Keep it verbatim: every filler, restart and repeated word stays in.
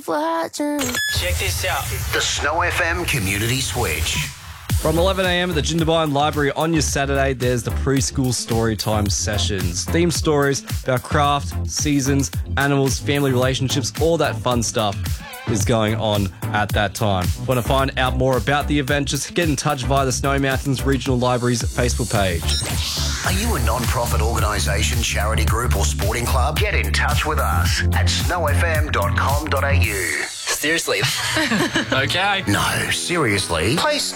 watching. Check this out. The Snow F M Community Switch. From eleven a.m. at the Jindabyne Library on your Saturday, there's the preschool storytime sessions. Theme stories about craft, seasons, animals, family relationships, all that fun stuff is going on at that time. Want to find out more about the event? Just get in touch via the Snowy Mountains Regional Library's Facebook page. Are you a non-profit organisation, charity group or sporting club? Get in touch with us at snow f m dot com dot a u. Seriously. Okay. No, seriously. Play